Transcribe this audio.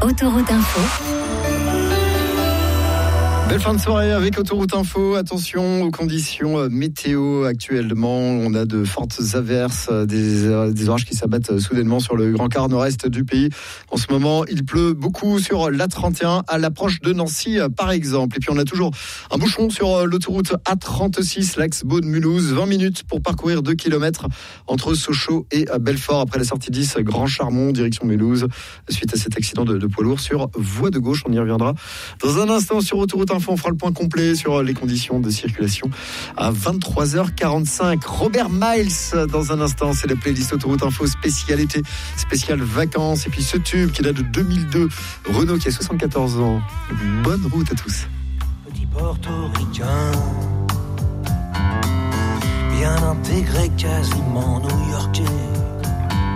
Autoroute Info. Belle fin de soirée avec Autoroute Info. Attention aux conditions météo actuellement. On a de fortes averses, des orages qui s'abattent soudainement sur le grand quart nord-est du pays. En ce moment, il pleut beaucoup sur l'A31 à l'approche de Nancy, par exemple. Et puis on a toujours un bouchon sur l'autoroute A36, l'axe Beaune-Mulhouse. 20 minutes pour parcourir 2 km entre Sochaux et Belfort. Après la sortie 10, Grand Charmont, direction Mulhouse. Suite à cet accident de poids lourd sur voie de gauche. On y reviendra dans un instant sur Autoroute Info. On fera le point complet sur les conditions de circulation à 23h45. Robert Miles dans un instant, c'est la playlist Autoroute Info spécialité, spéciale vacances. Et puis ce tube qui date de 2002, Renaud qui a 74 ans. Bonne route à tous. Petit portoricain, bien intégré, quasiment new-yorkais.